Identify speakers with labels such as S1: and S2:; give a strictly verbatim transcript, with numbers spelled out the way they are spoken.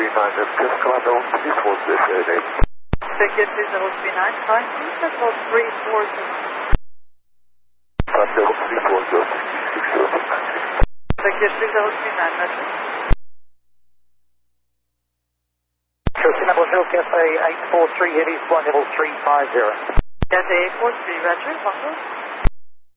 S1: nine, just come down, this was the name.
S2: Ticket three zero three nine, five three seven three four zero.
S1: Thunder three four zero six zero six nine six.
S2: Ticket three zero three nine, Roger.
S3: Chelsea Bonjour, Cathay eight four three, head east one level three five zero.
S2: Cathay eight four three, Roger, Bonjour.